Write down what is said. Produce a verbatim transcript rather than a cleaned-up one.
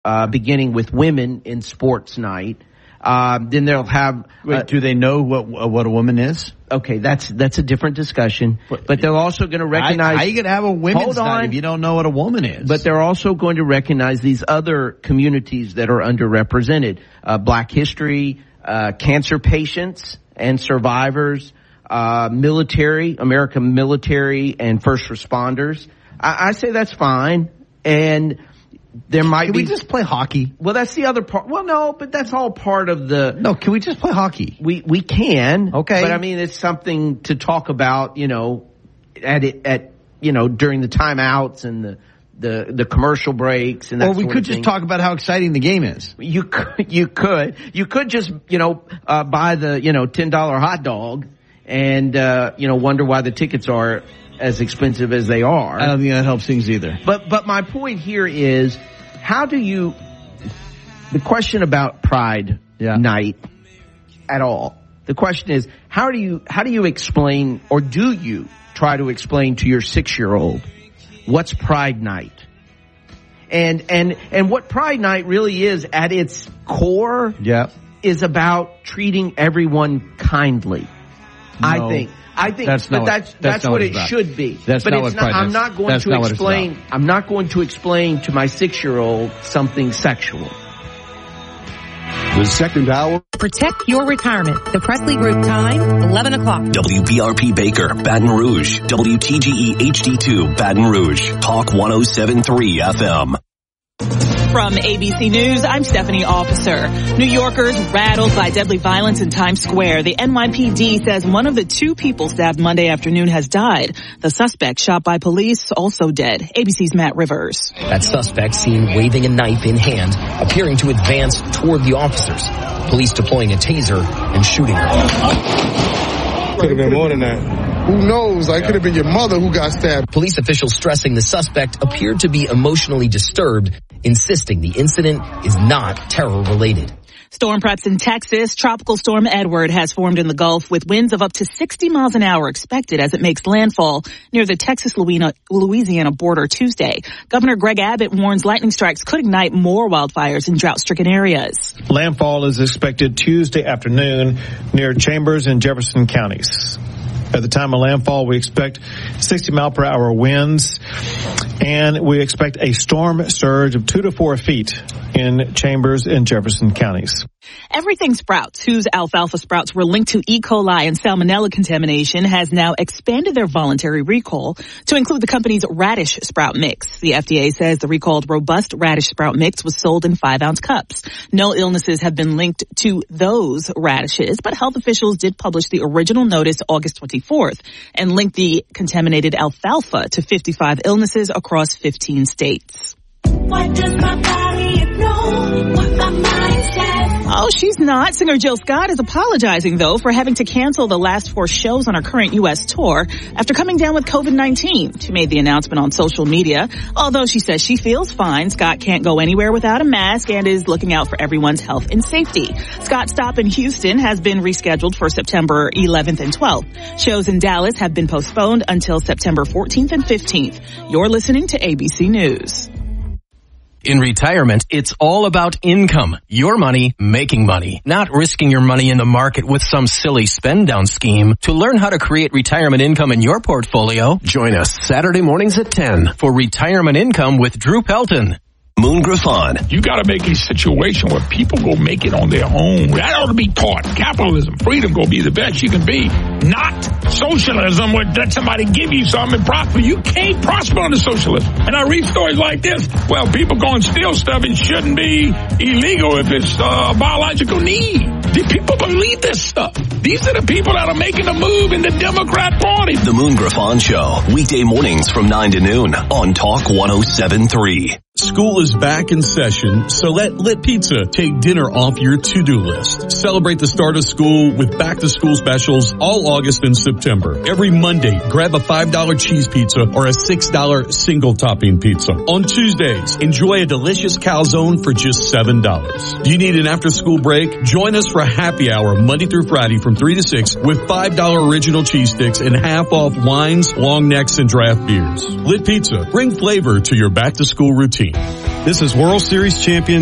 uh, beginning with women in sports night. Uh, then they'll have. Wait, uh, do they know what what a woman is? Okay, that's that's a different discussion. But, but they're also going to recognize. How are you going to have a women's night if you don't know what a woman is? But they're also going to recognize these other communities that are underrepresented: uh, Black history, uh, cancer patients and survivors, uh, military, American military, and first responders. I, I say that's fine, and. There might can be. we just play hockey? Well, that's the other part. Well, no, but that's all part of the. No, can we just play hockey? We we can. Okay. But I mean, it's something to talk about, you know, at it at you know during the timeouts and the the the commercial breaks and that. Or we sort could of just thing. talk about how exciting the game is. You could you could you could just you know uh, buy the you know ten dollar hot dog and uh, you know wonder why the tickets are as expensive as they are. I don't think that helps things either. But but my point here is, how do you, the question about Pride yeah. Night at all, the question is, how do you, how do you explain, or do you try to explain to your six-year-old what's Pride Night? And, and, and what Pride Night really is at its core yeah. is about treating everyone kindly. No. I think. I think that's but not that's what, that's, that's what what it about. should be. That's but not it's what not, Pride I'm is. not going that's to not explain I'm not going to explain to my six-year-old something sexual. The second hour. Protect your retirement. The Presley Group time, eleven o'clock. W B R P Baker, Baton Rouge. W T G E H D two, Baton Rouge. Talk one oh seven point three F M. From A B C News, I'm Stephanie Officer. New Yorkers rattled by deadly violence in Times Square. The N Y P D says one of the two people stabbed Monday afternoon has died. The suspect shot by police also dead. A B C's Matt Rivers. That suspect seen waving a knife in hand, appearing to advance toward the officers. Police deploying a taser and shooting her. Could have been more than that. Who knows? I could have been your mother who got stabbed. Police officials stressing the suspect appeared to be emotionally disturbed, insisting the incident is not terror-related. Storm preps in Texas. Tropical storm Edward has formed in the Gulf with winds of up to sixty miles an hour expected as it makes landfall near the Texas-Louisiana border Tuesday. Governor Greg Abbott warns lightning strikes could ignite more wildfires in drought-stricken areas. Landfall is expected Tuesday afternoon near Chambers and Jefferson counties. At the time of landfall, we expect sixty mile per hour winds, and we expect a storm surge of two to four feet in Chambers and Jefferson counties. Everything Sprouts, whose alfalfa sprouts were linked to E. coli and salmonella contamination, has now expanded their voluntary recall to include the company's radish sprout mix. The F D A says the recalled robust radish sprout mix was sold in five ounce cups. No illnesses have been linked to those radishes, but health officials did publish the original notice August twenty-fourth and linked the contaminated alfalfa to fifty-five illnesses across fifteen states. What does my body know? What my mind says? Oh, she's not. Singer Jill Scott is apologizing, though, for having to cancel the last four shows on her current U S tour after coming down with covid nineteen. She made the announcement on social media. Although she says she feels fine, Scott can't go anywhere without a mask and is looking out for everyone's health and safety. Scott's stop in Houston has been rescheduled for September eleventh and twelfth. Shows in Dallas have been postponed until September fourteenth and fifteenth. You're listening to A B C News. In retirement, it's all about income. Your money, making money. Not risking your money in the market with some silly spend-down scheme. To learn how to create retirement income in your portfolio, join us Saturday mornings at ten for Retirement Income with Drew Pelton. Moon Griffon. You got to make a situation where people go make it on their own. That ought to be taught. Capitalism, freedom, go be the best you can be. Not socialism where let somebody give you something and prosper. You can't prosper under socialism. And I read stories like this. Well, people go and steal stuff. It shouldn't be illegal if it's uh, a biological need. Do people believe this stuff? These are the people that are making the move in the Democrat Party. The Moon Griffon Show. Weekday mornings from nine to noon on Talk one oh seven point three. School is back in session, so let Lit Pizza take dinner off your to-do list. Celebrate the start of school with back-to-school specials all August and September. Every Monday, grab a five dollar cheese pizza or a six dollar single-topping pizza. On Tuesdays, enjoy a delicious calzone for just seven dollars. Do you need an after-school break? Join us for a happy hour Monday through Friday from three to six with five dollar original cheese sticks and half-off wines, long necks, and draft beers. Lit Pizza, bring flavor to your back-to-school routine. This is World Series champion